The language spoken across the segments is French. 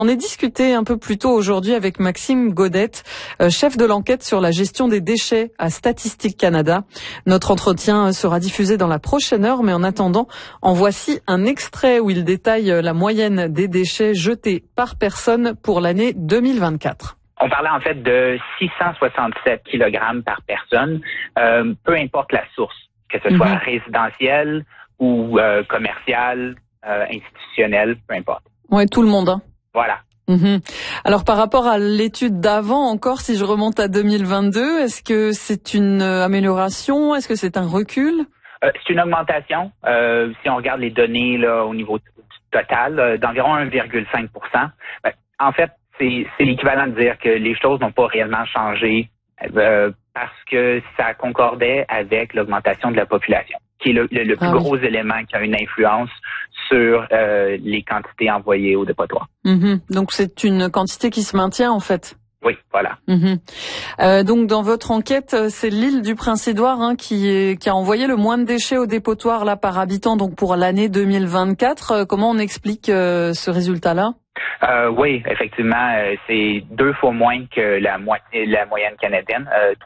On est discuté un peu plus tôt aujourd'hui avec Maxime Godette, chef de l'enquête sur la gestion des déchets à Statistique Canada. Notre entretien sera diffusé dans la prochaine heure, mais en attendant, en voici un extrait où il détaille la moyenne des déchets jetés par personne pour l'année 2024. On parlait en fait de 667 kg par personne, peu importe la source, que ce soit résidentielle ou commerciale, institutionnelle, peu importe. Ouais, tout le monde, hein. Voilà. Alors par rapport à l'étude d'avant encore, si je remonte à 2022, est-ce que c'est une amélioration? Est-ce que c'est un recul? C'est une augmentation. Si on regarde les données là, au niveau total, d'environ 1,5 %. En fait, c'est l'équivalent de dire que les choses n'ont pas réellement changé parce que ça concordait avec l'augmentation de la population, qui est le plus gros élément qui a une influence sur les quantités envoyées au dépotoir. Donc c'est une quantité qui se maintient en fait. Oui, voilà. Donc dans votre enquête, c'est l'île du Prince-Édouard qui a envoyé le moins de déchets au dépotoir là par habitant, donc pour l'année 2024. Comment on explique ce résultat-là? Oui, effectivement, c'est 2 fois moins que la moyenne canadienne,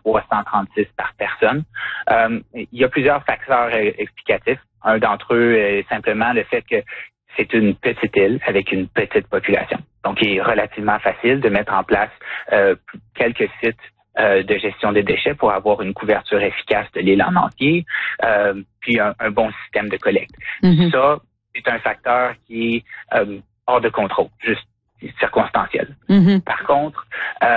336 par personne. Il y a plusieurs facteurs explicatifs. Un d'entre eux est simplement le fait que c'est une petite île avec une petite population. Donc, il est relativement facile de mettre en place quelques sites de gestion des déchets pour avoir une couverture efficace de l'île en entier, puis un bon système de collecte. Ça, c'est un facteur qui est hors de contrôle, juste circonstanciel. Par contre,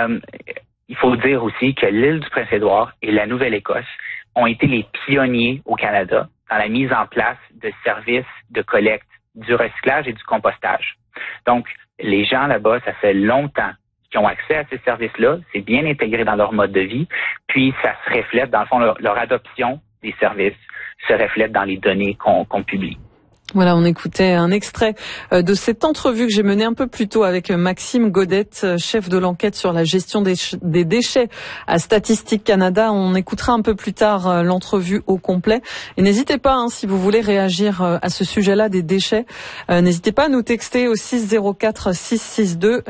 il faut dire aussi que l'île du Prince-Édouard et la Nouvelle-Écosse ont été les pionniers au Canada dans la mise en place de services de collecte, du recyclage et du compostage. Donc, les gens là-bas, ça fait longtemps qu'ils ont accès à ces services-là, c'est bien intégré dans leur mode de vie, puis ça se reflète, dans le fond, leur adoption des services se reflète dans les données qu'on publie. Voilà, on écoutait un extrait de cette entrevue que j'ai menée un peu plus tôt avec Maxime Godette, chef de l'enquête sur la gestion des déchets à Statistique Canada. On écoutera un peu plus tard l'entrevue au complet. Et n'hésitez pas, si vous voulez réagir à ce sujet-là des déchets, n'hésitez pas à nous texter au 604 662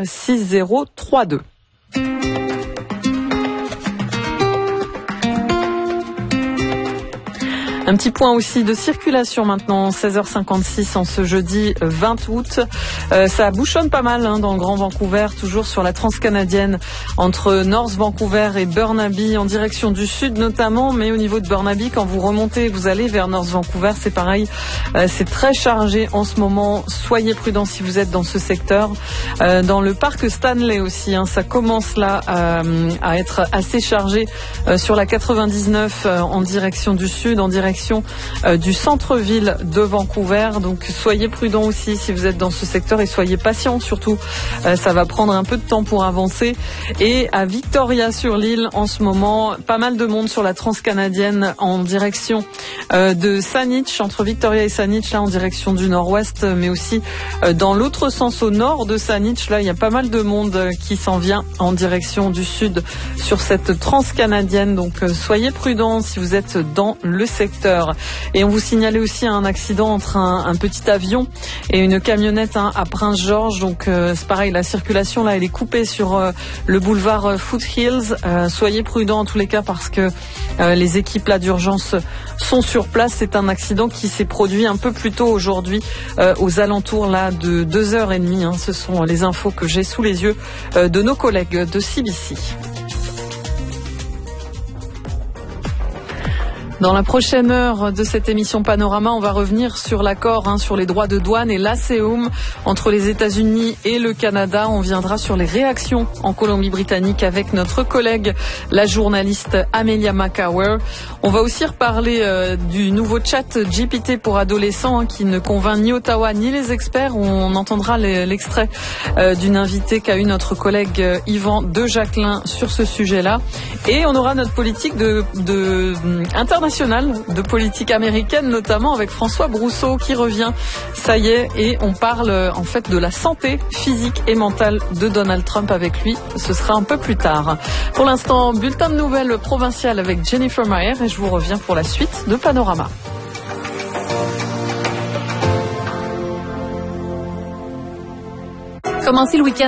6032. Un petit point aussi de circulation maintenant, 16h56 en ce jeudi 20 août. Ça bouchonne pas mal dans le Grand Vancouver, toujours sur la transcanadienne entre North Vancouver et Burnaby, en direction du sud notamment, mais au niveau de Burnaby, quand vous remontez, vous allez vers North Vancouver, c'est pareil, c'est très chargé en ce moment. Soyez prudents si vous êtes dans ce secteur. Dans le parc Stanley aussi, ça commence là à être assez chargé sur la 99 en direction du sud, en direction du centre-ville de Vancouver. Donc soyez prudents aussi si vous êtes dans ce secteur et soyez patients surtout. Ça va prendre un peu de temps pour avancer. Et à Victoria-sur-l'Île en ce moment, pas mal de monde sur la transcanadienne en direction de Saanich, entre Victoria et Saanich, là en direction du nord-ouest, mais aussi dans l'autre sens au nord de Saanich. Là, il y a pas mal de monde qui s'en vient en direction du sud sur cette transcanadienne. Donc soyez prudents si vous êtes dans le secteur. Et on vous signalait aussi un accident entre un petit avion et une camionnette à Prince-Georges. Donc c'est pareil, la circulation là elle est coupée sur le boulevard Foothills. Soyez prudents en tous les cas parce que les équipes là d'urgence sont sur place. C'est un accident qui s'est produit un peu plus tôt aujourd'hui aux alentours là de 2h30. Ce sont les infos que j'ai sous les yeux de nos collègues de CBC. Dans la prochaine heure de cette émission Panorama, on va revenir sur l'accord sur les droits de douane et l'ASEUM entre les États-Unis et le Canada. On viendra sur les réactions en Colombie-Britannique avec notre collègue, la journaliste Amelia McCauer. On va aussi reparler du nouveau chat GPT pour adolescents qui ne convainc ni Ottawa ni les experts. On entendra l'extrait d'une invitée qu'a eu notre collègue Yvan de Jacquelin sur ce sujet-là. Et on aura notre politique internationale, de politique américaine, notamment avec François Brousseau qui revient. Ça y est, et on parle en fait de la santé physique et mentale de Donald Trump avec lui. Ce sera un peu plus tard. Pour l'instant, bulletin de nouvelles provincial avec Jennifer Mayer et je vous reviens pour la suite de Panorama. commencer le week-end